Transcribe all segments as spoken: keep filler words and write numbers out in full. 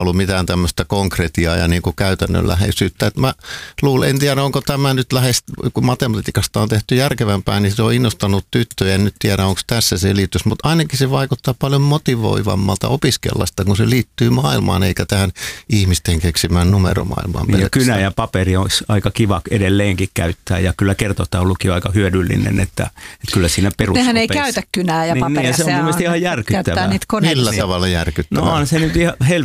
ollut mitään tämmöistä konkretiaa ja niin kuin käytännönläheisyyttä. Et mä luulen, en tiedä onko tämä nyt lähes, kun matematiikasta on tehty järkevämpää, niin se on innostanut tyttöjä. En nyt tiedä onko tässä selitys, mutta ainakin se vaikuttaa paljon motivoivammalta opiskella sitä, kun se liittyy maailmaan eikä tähän ihmisten keksimään numeromaailmaan. Ja kynä ja paperi olisi aika kiva edelleenkin käyttää ja kyllä kertotaulukin on aika hyödyllinen, että, että kyllä siinä perusopeissa. Nehän ei käytä kynää ja paperia. Niin, niin, se on mun mielestä ihan järkyttävää. Millä tavalla järkyttävää? No on se nyt ihan hel...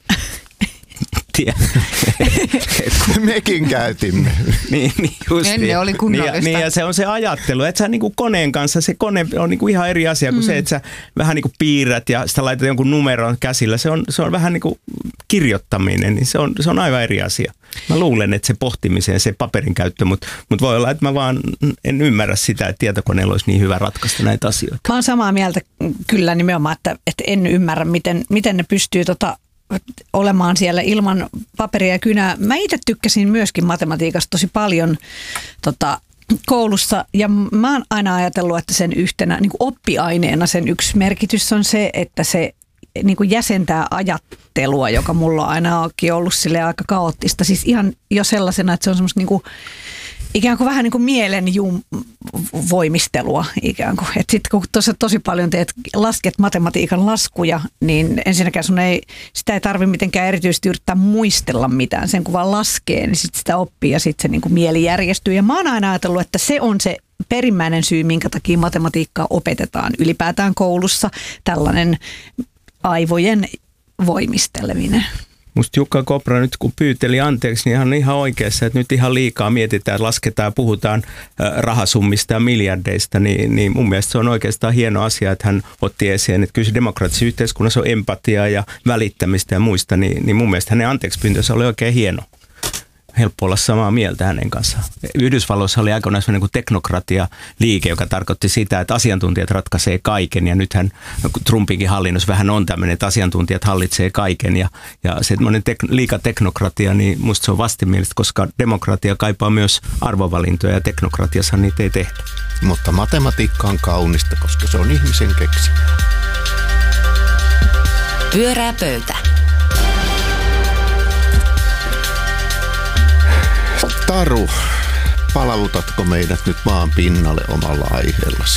Mekin käytimme. niin, niin just Ennen niin. oli kunnollista. Niin, ja se on se ajattelu, että sä niin kuin koneen kanssa, se kone on niin kuin ihan eri asia kuin mm. se, että sä vähän niin kuin piirrät ja sitä laitat jonkun numeron käsillä. Se on, se on vähän niin kuin kirjoittaminen, niin se on, se on aivan eri asia. Mä luulen, että se pohtimiseen, se paperin käyttö, mutta, mutta voi olla, että mä vaan en ymmärrä sitä, että tietokoneella olisi niin hyvä ratkaista näitä asioita. Mä oon samaa mieltä kyllä nimenomaan, että, että en ymmärrä, miten, miten ne pystyy tota olemaan siellä ilman paperia ja kynää. Mä itse tykkäsin myöskin matematiikasta tosi paljon tota, koulussa ja mä oon aina ajatellut, että sen yhtenä niin kuin oppiaineena sen yksi merkitys on se, että se niin kuin jäsentää ajattelua, joka mulla on aina ollut sille aika kaoottista. Siis ihan jo sellaisena, että se on semmoista niin kuin ikään kuin vähän niin kuin mielen voimistelua ikään kuin. Että sitten kun tuossa tosi paljon teet, lasket matematiikan laskuja, niin ensinnäkään sun ei, sitä ei tarvitse mitenkään erityisesti yrittää muistella mitään. Sen kun vaan laskee, niin sitten sitä oppii ja sitten se niin kuin mieli järjestyy. Ja mä oon aina ajatellut, että se on se perimmäinen syy, minkä takia matematiikkaa opetetaan ylipäätään koulussa. Tällainen aivojen voimisteleminen. Musta Jukka Kopra nyt kun pyyteli anteeksi, niin hän on ihan oikeassa, että nyt ihan liikaa mietitään, lasketaan, puhutaan rahasummista ja miljardeista, niin, niin mun mielestä se on oikeastaan hieno asia, että hän otti esiin, että kyllä se demokraattisessa yhteiskunnassa on empatiaa ja välittämistä ja muista, niin, niin mun mielestä hänen anteeksi pyyntönsä oli oikein hieno. Helppo olla samaa mieltä hänen kanssaan. Yhdysvalloissa oli aikoinaan sellainen kuin teknokratia-liike, joka tarkoitti sitä, että asiantuntijat ratkaisee kaiken. Ja nythän Trumpinkin hallinnossa vähän on tämmöinen, että asiantuntijat hallitsee kaiken. Ja, ja se tek, liika teknokratia, niin musta se on vastenmielistä, koska demokratia kaipaa myös arvovalintoja ja teknokratiassa niitä ei tehdä. Mutta matematiikka on kaunista, koska se on ihmisen keksimä. Pyörää pöytä. Taru, palautatko meidät nyt maan pinnalle omalla aiheellasi?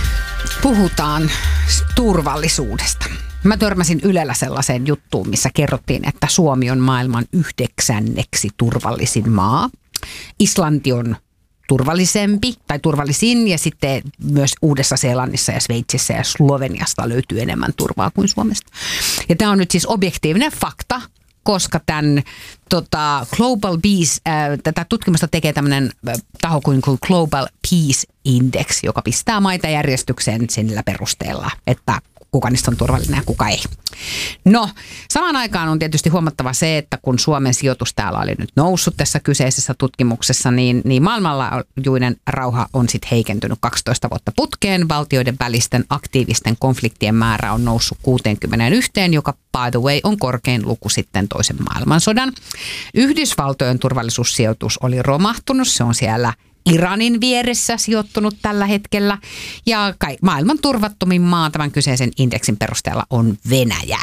Puhutaan turvallisuudesta. Mä törmäsin Ylellä sellaiseen juttuun, missä kerrottiin, että Suomi on maailman yhdeksänneksi turvallisin maa. Islanti on turvallisempi tai turvallisin ja sitten myös Uudessa-Seelannissa ja Sveitsissä ja Sloveniasta löytyy enemmän turvaa kuin Suomesta. Ja tämä on nyt siis objektiivinen fakta, koska tämän tota, Global Peace, äh, tätä tutkimusta tekee tämmöinen äh, taho kuin Global Peace Index, joka pistää maita järjestykseen sillä perusteella, että kuka niistä on turvallinen ja kuka ei. No, samaan aikaan on tietysti huomattava se, että kun Suomen sijoitus täällä oli nyt noussut tässä kyseisessä tutkimuksessa, niin, niin maailmanlaajuinen rauha on sitten heikentynyt kaksitoista vuotta putkeen. Valtioiden välisten aktiivisten konfliktien määrä on noussut kuuteenkymmeneenyhteen, joka by the way on korkein luku sitten toisen maailmansodan. Yhdysvaltojen turvallisuussijoitus oli romahtunut, se on siellä Iranin vieressä sijoittunut tällä hetkella ja maailman turvattomin maa tämän kyseisen indeksin perusteella on Venäjä.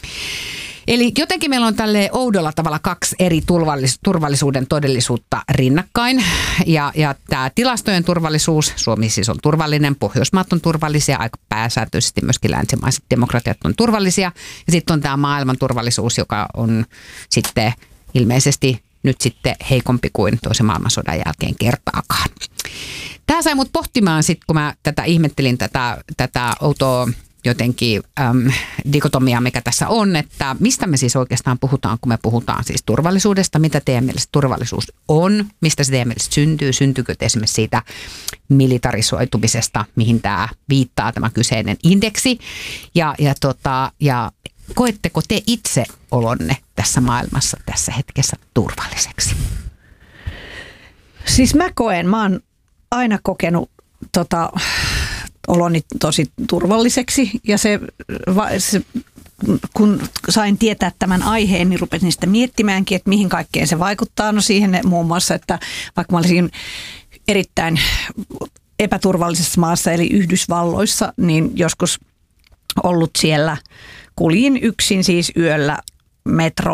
Eli jotenkin meillä on tälleen oudolla tavalla kaksi eri turvallis- turvallisuuden todellisuutta rinnakkain. Ja, ja tämä tilastojen turvallisuus, Suomi siis on turvallinen, Pohjoismaat on turvallisia, aika pääsääntöisesti myöskin länsimaiset demokratiat on turvallisia. Ja sitten on tämä maailman turvallisuus, joka on sitten ilmeisesti nyt sitten heikompi kuin toisen maailmansodan jälkeen kertaakaan. Tämä sai mut pohtimaan sitten, kun mä tätä ihmettelin, tätä, tätä outoa jotenkin äm, dikotomiaa, mikä tässä on, että mistä me siis oikeastaan puhutaan, kun me puhutaan siis turvallisuudesta, mitä teidän mielestä turvallisuus on, mistä se teidän mielestä syntyy, syntyykö esimerkiksi siitä militarisoitumisesta, mihin tämä viittaa, tämä kyseinen indeksi, ja, ja, tota, ja koetteko te itse olonne tässä maailmassa tässä hetkessä turvalliseksi? Siis mä koen, mä oon aina kokenut tota, oloni tosi turvalliseksi ja se, se, kun sain tietää tämän aiheen, niin rupesin sitä miettimäänkin, että mihin kaikkeen se vaikuttaa. No siihen muun muassa, että vaikka mä olisin erittäin epäturvallisessa maassa eli Yhdysvalloissa, niin joskus ollut siellä, kuljin yksin siis yöllä metro